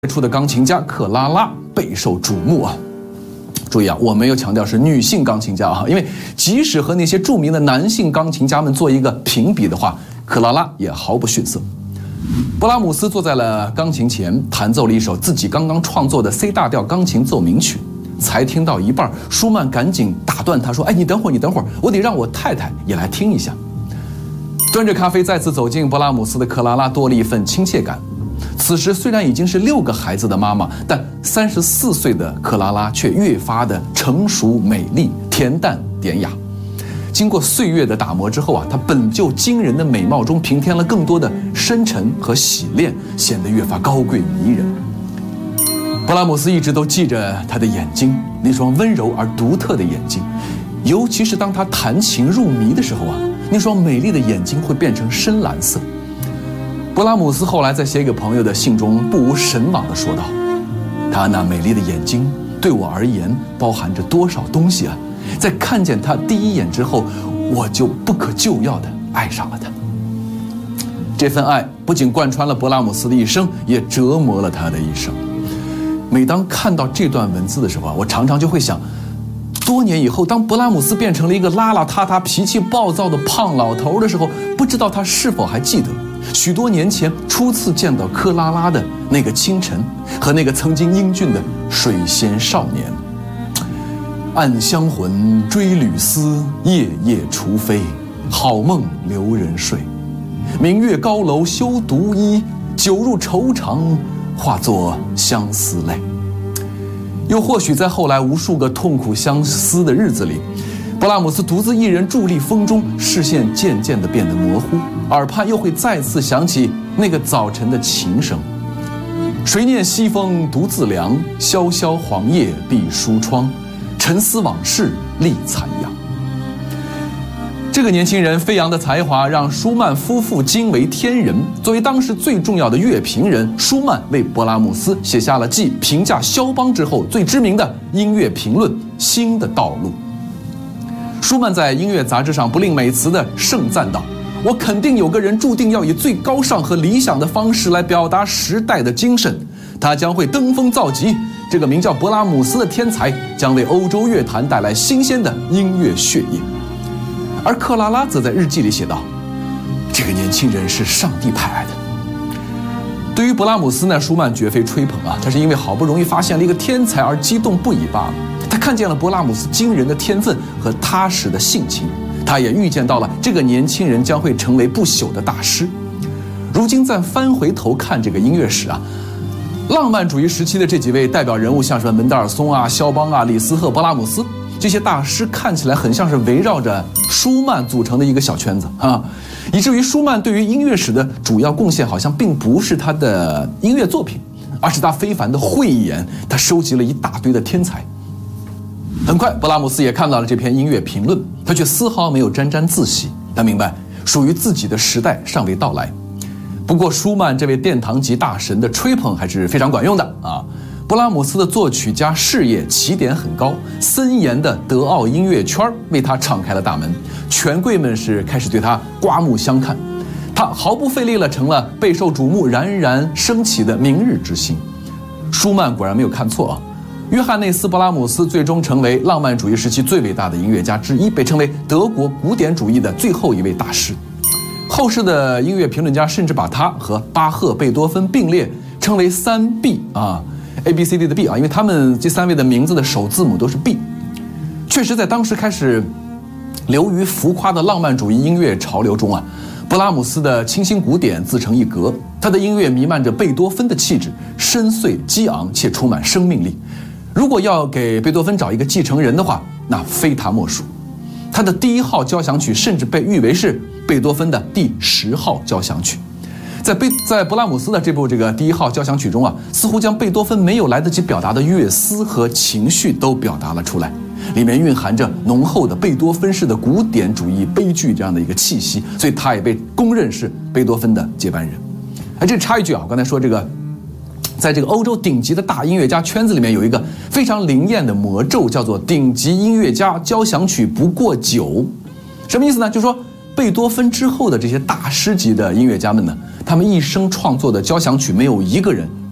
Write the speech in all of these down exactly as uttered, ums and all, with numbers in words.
出的钢琴家克拉拉备受瞩目啊！注意啊，我没有强调是女性钢琴家啊，因为即使和那些著名的男性钢琴家们做一个评比的话，克拉拉也毫不逊色。勃拉姆斯坐在了钢琴前，弹奏了一首自己刚刚创作的 C 大调钢琴奏鸣曲。才听到一半，舒曼赶紧打断他说：“哎，你等会儿，你等会儿，我得让我太太也来听一下。”端着咖啡再次走进勃拉姆斯的克拉拉多了一份亲切感。此时虽然已经是六个孩子的妈妈，但三十四岁的克拉拉却越发的成熟美丽、恬淡典雅。经过岁月的打磨之后啊，她本就惊人的美貌中平添了更多的深沉和洗练，显得越发高贵迷人。勃拉姆斯一直都记着她的眼睛，那双温柔而独特的眼睛，尤其是当她弹琴入迷的时候啊，那双美丽的眼睛会变成深蓝色。勃拉姆斯后来在写给朋友的信中不无神往地说道：“她那美丽的眼睛对我而言包含着多少东西啊！在看见她第一眼之后，我就不可救药地爱上了她。”这份爱不仅贯穿了勃拉姆斯的一生，也折磨了他的一生。每当看到这段文字的时候啊，我常常就会想，多年以后，当勃拉姆斯变成了一个邋邋遢遢、脾气暴躁的胖老头的时候，不知道他是否还记得许多年前初次见到克拉拉的那个清晨和那个曾经英俊的水仙少年。暗香魂追旅思，夜夜除非，好梦留人睡。明月高楼修独衣，酒入愁肠，化作相思泪。又或许在后来无数个痛苦相思的日子里，勃拉姆斯独自一人伫立风中，视线渐渐地变得模糊，耳畔又会再次响起那个早晨的琴声。谁念西风独自凉，萧萧黄叶闭疏窗，沉思往事立残阳。这个年轻人飞扬的才华让舒曼夫妇惊为天人。作为当时最重要的乐评人，舒曼为勃拉姆斯写下了继评价肖邦之后最知名的音乐评论《新的道路》。舒曼在音乐杂志上不吝美词地盛赞道：“我肯定有个人注定要以最高尚和理想的方式来表达时代的精神，他将会登峰造极。这个名叫勃拉姆斯的天才将为欧洲乐坛带来新鲜的音乐血液。”而克拉拉则在日记里写道：“这个年轻人是上帝派来的。”对于勃拉姆斯呢，舒曼绝非吹捧啊，他是因为好不容易发现了一个天才而激动不已罢了。他看见了勃拉姆斯惊人的天分和踏实的性情，他也预见到了这个年轻人将会成为不朽的大师。如今再翻回头看这个音乐史啊，浪漫主义时期的这几位代表人物，像是门德尔松啊、肖邦啊、李斯特、勃拉姆斯，这些大师看起来很像是围绕着舒曼组成的一个小圈子啊，以至于舒曼对于音乐史的主要贡献好像并不是他的音乐作品，而是他非凡的慧眼，他收集了一大堆的天才。很快勃拉姆斯也看到了这篇音乐评论，他却丝毫没有沾沾自喜，他明白属于自己的时代尚未到来。不过舒曼这位殿堂级大神的吹捧还是非常管用的啊。勃拉姆斯的作曲家事业起点很高，森严的德奥音乐圈为他敞开了大门，权贵们是开始对他刮目相看，他毫不费力了成了备受瞩目、冉冉升起的明日之星。舒曼果然没有看错啊，约翰内斯·勃拉姆斯最终成为浪漫主义时期最伟大的音乐家之一，被称为德国古典主义的最后一位大师。后世的音乐评论家甚至把他和巴赫、贝多芬并列，称为三 B 啊。A B C D 的 B 啊，因为他们这三位的名字的首字母都是 B。确实在当时开始流于浮夸的浪漫主义音乐潮流中啊，勃拉姆斯的清新古典自成一格，他的音乐弥漫着贝多芬的气质，深邃激昂且充满生命力。如果要给贝多芬找一个继承人的话，那非他莫属。他的第一号交响曲甚至被誉为是贝多芬的第十号交响曲。在贝在勃拉姆斯的这部这个第一号交响曲中啊，似乎将贝多芬没有来得及表达的乐思和情绪都表达了出来，里面蕴含着浓厚的贝多芬式的古典主义悲剧这样的一个气息，所以他也被公认是贝多芬的接班人。哎，这插一句啊，我刚才说这个，在这个欧洲顶级的大音乐家圈子里面有一个非常灵验的魔咒，叫做顶级音乐家交响曲不过九。什么意思呢？就是说贝多芬之后的这些大师级的音乐家们呢，他们一生创作的交响曲没有一个人超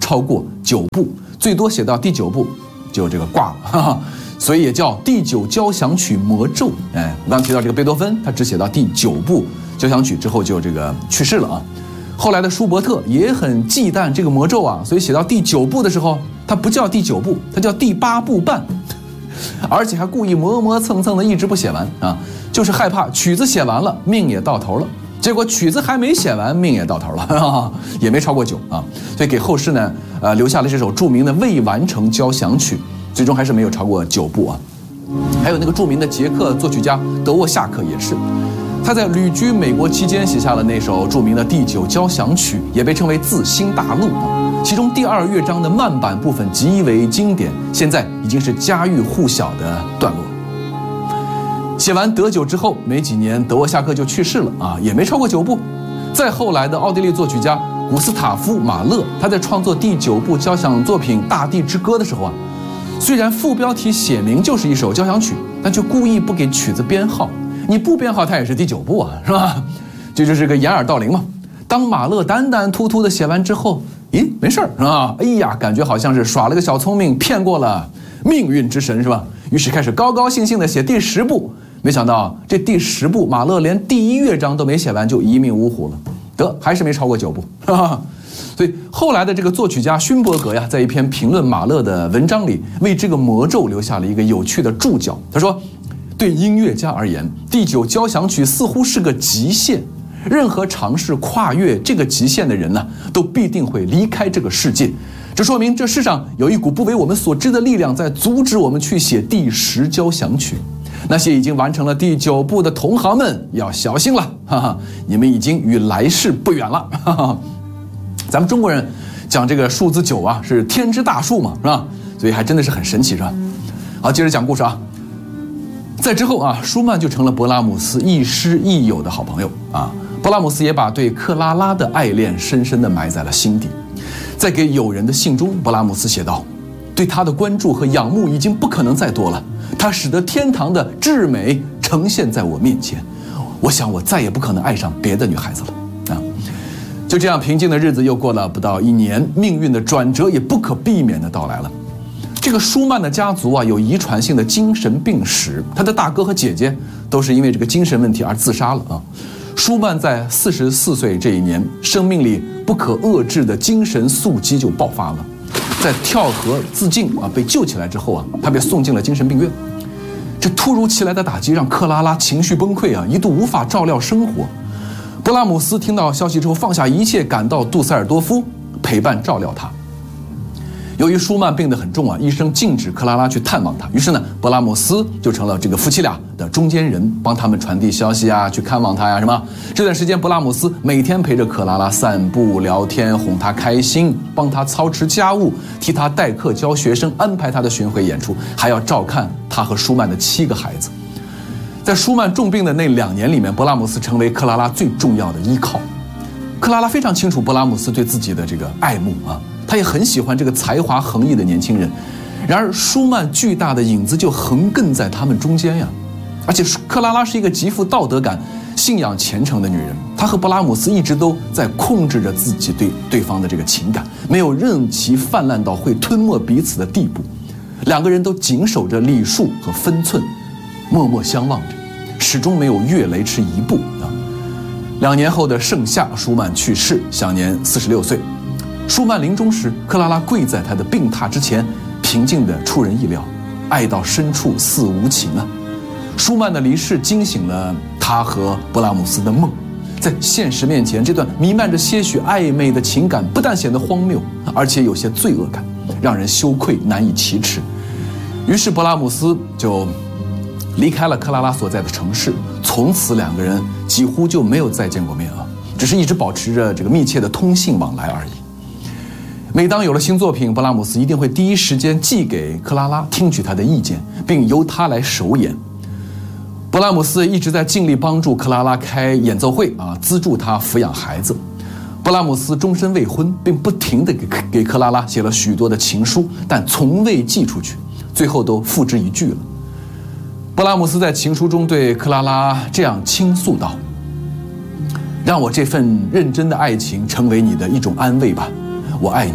超过九部，最多写到第九部就这个挂了，哈哈，所以也叫第九交响曲魔咒。哎，我刚提到这个贝多芬，他只写到第九部交响曲之后就这个去世了啊。后来的舒伯特也很忌惮这个魔咒啊，所以写到第九部的时候，他不叫第九部，他叫第八部半，而且还故意磨磨蹭蹭的一直不写完啊，就是害怕曲子写完了命也到头了。结果曲子还没写完，命也到头了，呵呵，也没超过九啊，所以给后世呢，呃，留下了这首著名的未完成交响曲，最终还是没有超过九部啊。还有那个著名的捷克作曲家德沃夏克也是，他在旅居美国期间写下了那首著名的第九交响曲，也被称为自新大陆啊。其中第二乐章的慢板部分极为经典，现在已经是家喻户晓的段落。写完德九之后没几年，德沃夏克就去世了啊，也没超过九部。再后来的奥地利作曲家古斯塔夫·马勒，他在创作第九部交响作品《大地之歌》的时候啊，虽然副标题写明就是一首交响曲，但却故意不给曲子编号。你不编号，它也是第九部啊，是吧？这就是个掩耳盗铃嘛。当马勒单单突突的写完之后，咦，没事儿是吧？哎呀，感觉好像是耍了个小聪明，骗过了命运之神是吧？于是开始高高兴兴的写第十部。没想到这第十部马勒连第一乐章都没写完就一命呜呼了，得还是没超过九部，哈哈。所以后来的这个作曲家勋伯格呀，在一篇评论马勒的文章里，为这个魔咒留下了一个有趣的注脚。他说，对音乐家而言，第九交响曲似乎是个极限，任何尝试跨越这个极限的人呢，都必定会离开这个世界。这说明这世上有一股不为我们所知的力量在阻止我们去写第十交响曲。那些已经完成了第九部的同行们要小心了，哈哈，你们已经与来世不远了，哈哈。咱们中国人讲这个数字九啊，是天之大数嘛，是吧？所以还真的是很神奇，是吧？好，接着讲故事啊。在之后啊，舒曼就成了勃拉姆斯亦师亦友的好朋友啊。勃拉姆斯也把对克拉拉的爱恋深深地埋在了心底。在给友人的信中，勃拉姆斯写道：对他的关注和仰慕已经不可能再多了，他使得天堂的至美呈现在我面前，我想我再也不可能爱上别的女孩子了啊！就这样，平静的日子又过了不到一年，命运的转折也不可避免地到来了。这个舒曼的家族啊，有遗传性的精神病史，他的大哥和姐姐都是因为这个精神问题而自杀了啊。舒曼在四十四岁这一年，生命里不可遏制的精神速激就爆发了。在跳河自尽啊，被救起来之后啊，他被送进了精神病院。这突如其来的打击让克拉拉情绪崩溃啊，一度无法照料生活。勃拉姆斯听到消息之后，放下一切赶到杜塞尔多夫陪伴照料他。由于舒曼病得很重啊，医生禁止克拉拉去探望他，于是呢，勃拉姆斯就成了这个夫妻俩的中间人，帮他们传递消息啊，去看望他呀，什么？这段时间，勃拉姆斯每天陪着克拉拉散步、聊天，哄她开心，帮她操持家务，替她代课教学生，安排她的巡回演出，还要照看她和舒曼的七个孩子。在舒曼重病的那两年里面，勃拉姆斯成为克拉拉最重要的依靠。克拉拉非常清楚勃拉姆斯对自己的这个爱慕啊。他也很喜欢这个才华横溢的年轻人，然而舒曼巨大的影子就横亘在他们中间呀。而且克拉拉是一个极富道德感、信仰虔诚的女人，她和勃拉姆斯一直都在控制着自己对对方的这个情感，没有任其泛滥到会吞没彼此的地步。两个人都谨守着礼数和分寸，默默相望着，始终没有越雷池一步啊。两年后的盛夏，舒曼去世，享年四十六岁。舒曼临终时，克拉拉跪在他的病榻之前，平静得出人意料，爱到深处似无情啊。舒曼的离世惊醒了他和勃拉姆斯的梦，在现实面前，这段弥漫着些许暧昧的情感不但显得荒谬，而且有些罪恶感，让人羞愧难以启齿。于是勃拉姆斯就离开了克拉拉所在的城市，从此两个人几乎就没有再见过面啊，只是一直保持着这个密切的通信往来而已。每当有了新作品，勃拉姆斯一定会第一时间寄给克拉拉，听取她的意见，并由她来首演。勃拉姆斯一直在尽力帮助克拉拉开演奏会啊，资助她抚养孩子。勃拉姆斯终身未婚，并不停地给给克拉拉写了许多的情书，但从未寄出去，最后都付之一炬了。勃拉姆斯在情书中对克拉拉这样倾诉道：让我这份认真的爱情成为你的一种安慰吧，我爱你，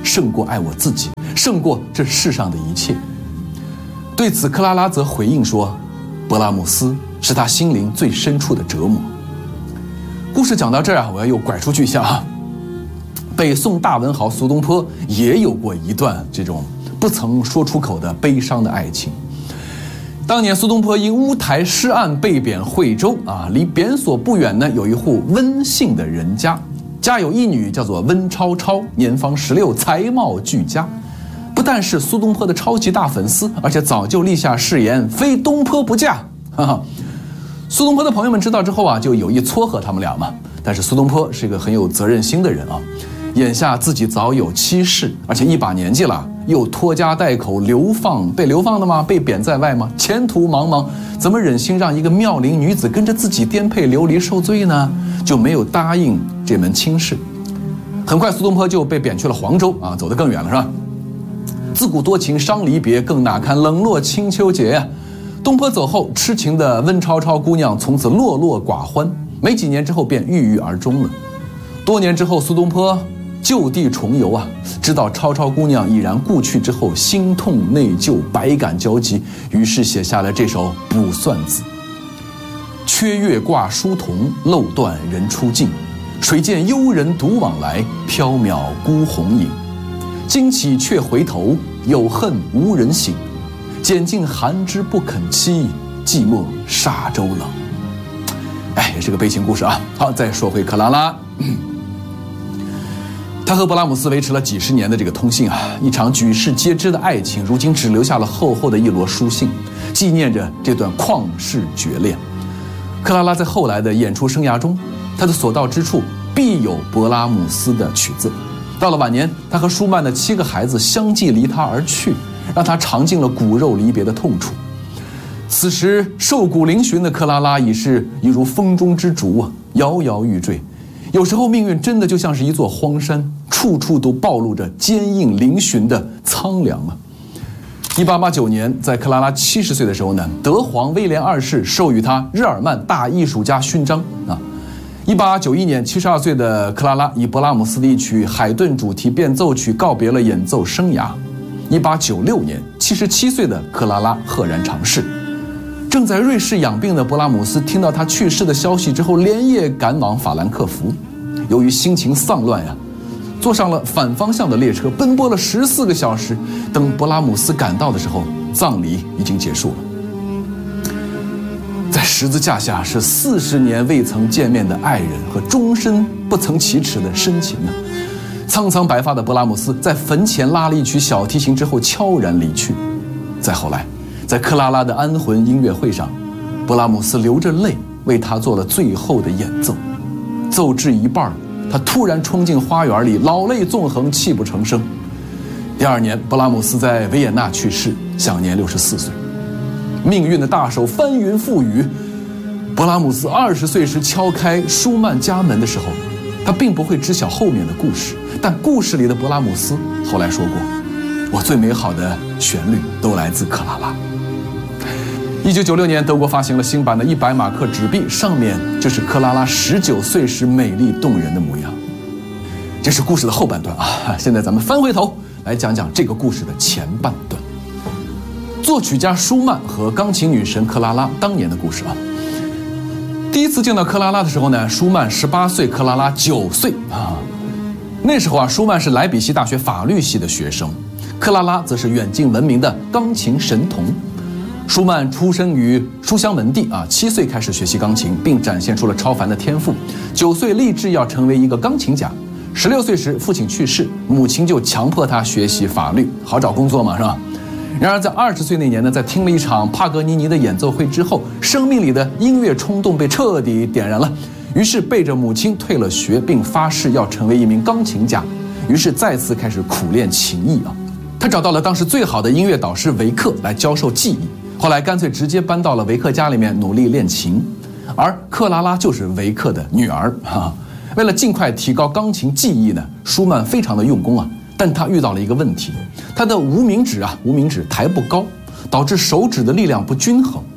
胜过爱我自己，胜过这世上的一切。对此，克拉拉则回应说，勃拉姆斯是他心灵最深处的折磨。故事讲到这儿啊，我要又拐出去一下啊。北宋大文豪苏东坡也有过一段这种不曾说出口的悲伤的爱情。当年苏东坡因乌台诗案被贬惠州啊，离贬所不远呢，有一户温姓的人家，家有一女，叫做温超超，年方十六，才貌俱佳。不但是苏东坡的超级大粉丝，而且早就立下誓言，非东坡不嫁。哈哈，苏东坡的朋友们知道之后啊，就有意撮合他们俩嘛。但是苏东坡是一个很有责任心的人啊，眼下自己早有妻室，而且一把年纪了，又拖家带口流放，被流放的吗？被贬在外吗？前途茫茫，怎么忍心让一个妙龄女子跟着自己颠沛流离受罪呢？就没有答应这门亲事。很快苏东坡就被贬去了黄州啊，走得更远了是吧？自古多情伤离别，更哪堪冷落清秋节呀、啊！东坡走后，痴情的温超超姑娘从此落落寡欢，没几年之后便郁郁而终了。多年之后，苏东坡就地重游啊，知道超超姑娘已然故去之后，心痛内疚，百感交集，于是写下了这首《卜算子》：缺月挂疏桐，漏断人初尽。谁见幽人独往来，缥缈孤鸿影。惊起却回头，有恨无人省。拣尽寒枝不肯栖，寂寞沙洲冷。哎，也是个悲情故事啊。好，再说回克拉拉。他和勃拉姆斯维持了几十年的这个通信啊，一场举世皆知的爱情，如今只留下了厚厚的一摞书信，纪念着这段旷世绝恋。克拉拉在后来的演出生涯中，他的所到之处必有勃拉姆斯的曲子。到了晚年，他和舒曼的七个孩子相继离他而去，让他尝尽了骨肉离别的痛楚。此时瘦骨嶙峋的克拉拉已是一如风中之烛啊，摇摇欲坠。有时候命运真的就像是一座荒山，处处都暴露着坚硬嶙峋的苍凉啊。一八八九年，在克拉拉七十岁的时候呢，德皇威廉二世授予他日耳曼大艺术家勋章啊。一八九一年，七十二岁的克拉拉以勃拉姆斯的一曲《海顿主题变奏曲》告别了演奏生涯。一八九六年，七十七岁的克拉拉赫然长逝。正在瑞士养病的勃拉姆斯听到他去世的消息之后，连夜赶往法兰克福。由于心情丧乱呀，坐上了反方向的列车，奔波了十四个小时。等勃拉姆斯赶到的时候，葬礼已经结束了。在十字架下是四十年未曾见面的爱人和终身不曾启齿的深情啊！苍苍白发的勃拉姆斯在坟前拉了一曲小提琴之后悄然离去。再后来，在克拉拉的安魂音乐会上，勃拉姆斯流着泪为她做了最后的演奏。奏至一半，他突然冲进花园里，老泪纵横，泣不成声。第二年，勃拉姆斯在维也纳去世，享年六十四岁。命运的大手翻云覆雨，勃拉姆斯二十岁时敲开舒曼家门的时候，他并不会知晓后面的故事，但故事里的勃拉姆斯后来说过：“我最美好的旋律都来自克拉拉。”一九九六年，德国发行了新版的一百马克纸币，上面就是克拉拉十九岁时美丽动人的模样。这是故事的后半段啊，现在咱们翻回头来讲讲这个故事的前半段。作曲家舒曼和钢琴女神克拉拉当年的故事啊。第一次见到克拉拉的时候呢，舒曼十八岁，克拉拉九岁啊。那时候啊，舒曼是莱比锡大学法律系的学生，克拉拉则是远近闻名的钢琴神童。舒曼出生于书香门第啊，七岁开始学习钢琴，并展现出了超凡的天赋。九岁立志要成为一个钢琴家。十六岁时，父亲去世，母亲就强迫他学习法律，好找工作嘛，是吧？然而在二十岁那年呢，在听了一场帕格尼尼的演奏会之后，生命里的音乐冲动被彻底点燃了，于是背着母亲退了学，并发誓要成为一名钢琴家。于是再次开始苦练琴艺啊。他找到了当时最好的音乐导师维克来教授技艺，后来干脆直接搬到了维克家里面努力练琴。而克拉拉就是维克的女儿啊。为了尽快提高钢琴技艺呢，舒曼非常的用功啊。但他遇到了一个问题，他的无名指啊，无名指抬不高，导致手指的力量不均衡。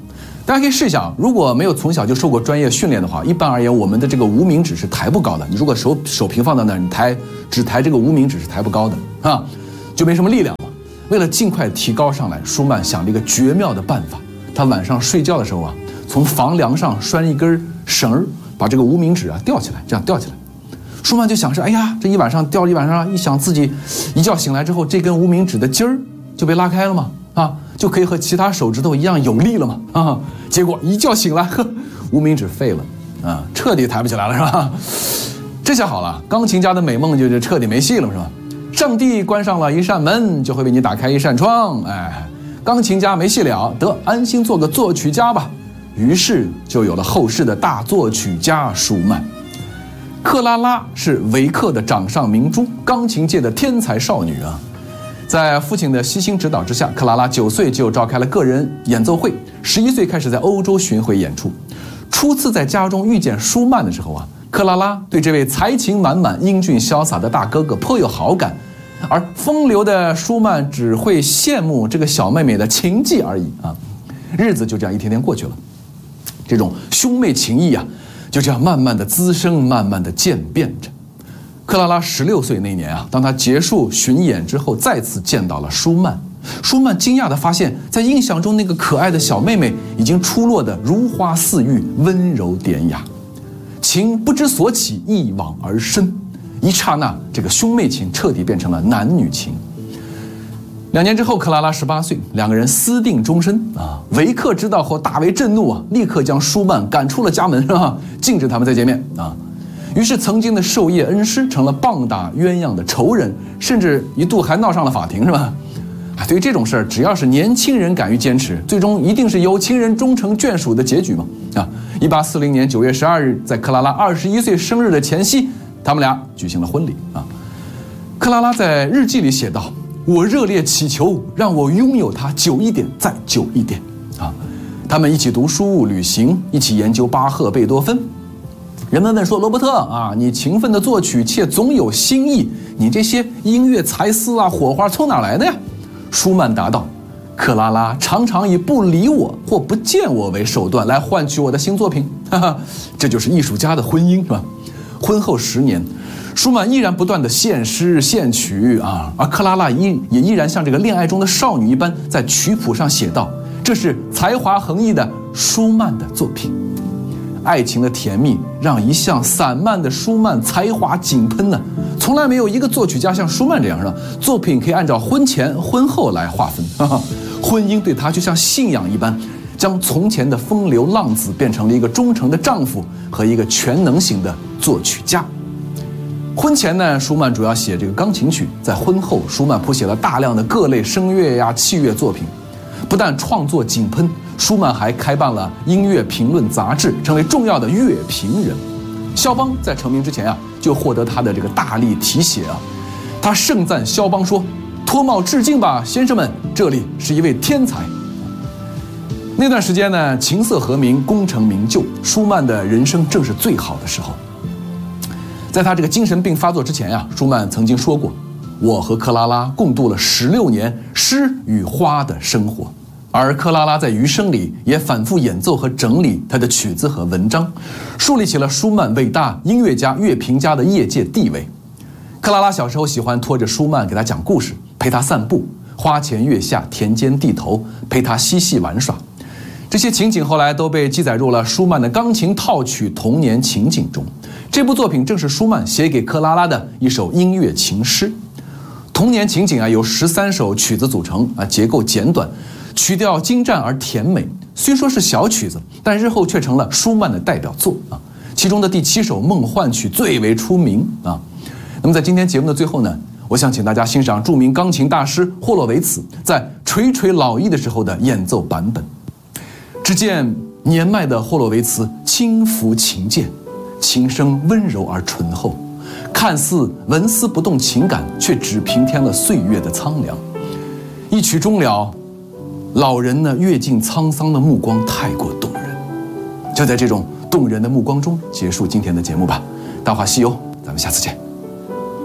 大家可以试一下，如果没有从小就受过专业训练的话，一般而言，我们的这个无名指是抬不高的。你如果手手平放到那儿，你抬只抬这个无名指是抬不高的啊，就没什么力量了。为了尽快提高上来，舒曼想了一个绝妙的办法。他晚上睡觉的时候啊，从房梁上拴一根绳儿，把这个无名指啊吊起来，这样吊起来。舒曼就想是，哎呀，这一晚上吊了一晚上，一想自己一觉醒来之后，这根无名指的筋儿就被拉开了嘛，啊，就可以和其他手指头一样有力了嘛，啊，结果一觉醒来，呵，无名指废了，啊，彻底抬不起来了，是吧？这下好了，钢琴家的美梦就就彻底没戏了，是吧？上帝关上了一扇门，就会为你打开一扇窗，哎，钢琴家没戏了，得安心做个作曲家吧。于是就有了后世的大作曲家舒曼。克拉拉是维克的掌上明珠，钢琴界的天才少女啊！在父亲的悉心指导之下，克拉拉九岁就召开了个人演奏会，十一岁开始在欧洲巡回演出。初次在家中遇见舒曼的时候啊，克拉拉对这位才情满满、英俊潇洒的大哥哥颇有好感，而风流的舒曼只会羡慕这个小妹妹的琴技而已啊！日子就这样一天天过去了，这种兄妹情谊啊，就这样慢慢的滋生，慢慢的渐变着。克拉拉十六岁那年啊，当她结束巡演之后，再次见到了舒曼。舒曼惊讶地发现，在印象中那个可爱的小妹妹已经出落得如花似玉，温柔典雅。情不知所起，一往而深。一刹那，这个兄妹情彻底变成了男女情。两年之后，克拉拉十八岁，两个人私定终身啊。维克知道后大为震怒啊，立刻将舒曼赶出了家门，是吧？禁止他们再见面啊。于是，曾经的授业恩师成了棒打鸳鸯的仇人，甚至一度还闹上了法庭，是吧？啊，对于这种事儿，只要是年轻人敢于坚持，最终一定是有情人终成眷属的结局嘛。啊，一八四零年九月十二日，在克拉拉二十一岁生日的前夕，他们俩举行了婚礼啊。克拉拉在日记里写道：“我热烈祈求，让我拥有它久一点，再久一点。”啊，他们一起读书、旅行，一起研究巴赫、贝多芬。人们问说：“罗伯特啊，你勤奋的作曲，且总有新意，你这些音乐才思啊、火花从哪来的呀？”舒曼答道：“克拉拉常常以不理我或不见我为手段来换取我的新作品，哈哈，这就是艺术家的婚姻，是吧？”婚后十年，舒曼依然不断的献诗献曲啊，而克拉拉依也依然像这个恋爱中的少女一般，在曲谱上写道：“这是才华横溢的舒曼的作品。”爱情的甜蜜让一向散漫的舒曼才华井喷呢，从来没有一个作曲家像舒曼这样的作品可以按照婚前婚后来划分，哈哈，婚姻对他就像信仰一般，将从前的风流浪子变成了一个忠诚的丈夫和一个全能型的作曲家。婚前呢，舒曼主要写这个钢琴曲；在婚后，舒曼谱写了大量的各类声乐呀、器乐作品。不但创作井喷，舒曼还开办了音乐评论杂志，成为重要的乐评人。肖邦在成名之前啊，就获得他的这个大力提携啊。他盛赞肖邦说：“脱帽致敬吧，先生们，这里是一位天才。”那段时间呢，琴瑟和鸣，功成名就，舒曼的人生正是最好的时候。在他这个精神病发作之前啊，舒曼曾经说过：“我和克拉拉共度了十六年诗与花的生活。”而克拉拉在余生里也反复演奏和整理他的曲子和文章，树立起了舒曼伟大音乐家、乐评家的业界地位。克拉拉小时候喜欢拖着舒曼给他讲故事，陪他散步，花前月下，田间地头，陪他嬉戏玩耍。这些情景后来都被记载入了舒曼的钢琴套曲《童年情景》中。这部作品正是舒曼写给克拉拉的一首音乐情诗。童年情景啊，由十三首曲子组成啊，结构简短，曲调精湛而甜美。虽说是小曲子，但日后却成了舒曼的代表作啊。其中的第七首《梦幻曲》最为出名啊。那么在今天节目的最后呢，我想请大家欣赏著名钢琴大师霍洛维茨在垂垂老矣的时候的演奏版本。只见年迈的霍洛维茨轻抚琴键，琴声温柔而醇厚，看似纹丝不动情感，却只平添了岁月的苍凉。一曲终了，老人呢阅尽沧桑的目光太过动人。就在这种动人的目光中结束今天的节目吧。大话西游，咱们下次见。